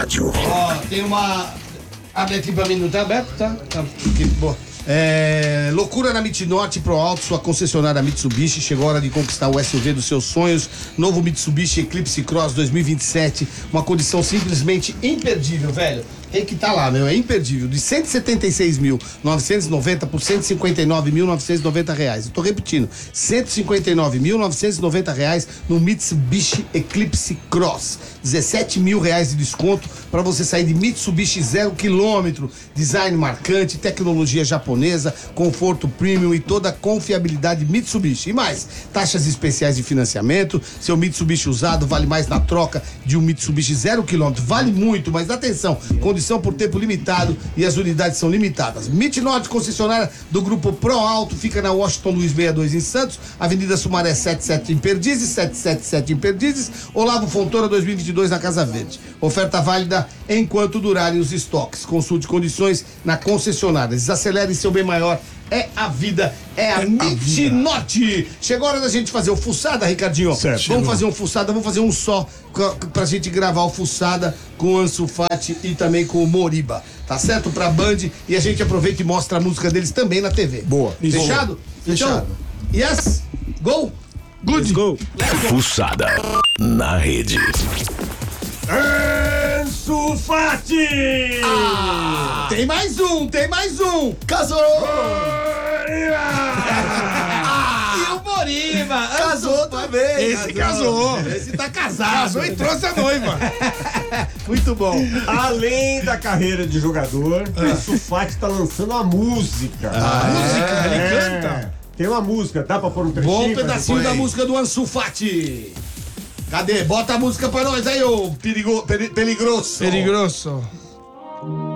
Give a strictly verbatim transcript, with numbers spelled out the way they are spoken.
rádio. Ó, tem uma... Abre aqui pra mim, não tá aberto, tá? Tá aqui, boa. É, loucura na Mitnorte Pro Alto, sua concessionária Mitsubishi. Chegou a hora de conquistar o S U V dos seus sonhos. Novo Mitsubishi Eclipse Cross dois mil e vinte e sete. Uma condição simplesmente imperdível, velho. Tem que tá lá, meu, é imperdível. De cento e setenta e seis mil novecentos e noventa por cento e cinquenta e nove mil novecentos e noventa reais. Eu tô repetindo, cento e cinquenta e nove mil novecentos e noventa reais no Mitsubishi Eclipse Cross. dezessete mil reais de desconto para você sair de Mitsubishi zero quilômetro. Design marcante, tecnologia japonesa, conforto premium e toda a confiabilidade Mitsubishi. E mais, taxas especiais de financiamento. Seu Mitsubishi usado vale mais na troca de um Mitsubishi zero quilômetro. Vale muito, mas atenção, condição por tempo limitado e as unidades são limitadas. Mitnorte, concessionária do grupo Pro Alto, fica na Washington Luiz sessenta e dois em Santos, Avenida Sumaré setenta e sete em Perdizes, setecentos e setenta e sete em Perdizes, Olavo Fontoura dois mil e vinte e dois na Casa Verde. Oferta válida enquanto durarem os estoques. Consulte condições na concessionária. Desacelere seu bem maior. É a vida, é a é Mitnorte. Chegou a hora da gente fazer o Fuçada, Ricardinho. Certo, vamos chegou. fazer um Fuçada, vamos fazer um só pra gente gravar o Fuçada com o Ansu Fati e também com o Moriba. Tá certo? Pra Band, e a gente aproveita e mostra a música deles também na T V. Boa. Fechado? Fechado. Então, yes, go. Good. Let's go. Fuçada na rede. Ansu Fati! Ah, tem mais um, tem mais um. Casou! Ah, e o Moriba? Casou também. Esse casou. Esse tá casado. Casou e trouxe a noiva. Muito bom. Além da carreira de jogador, Ansu Fati tá lançando uma música. Ah, música? Ele É. canta? Tem uma música, dá pra pôr um trechinho? Bom pra pedacinho depois? da música do Ansu Fati. Cadê? Bota a música pra nós aí, ô perigo, peri, peligroso. Perigroso.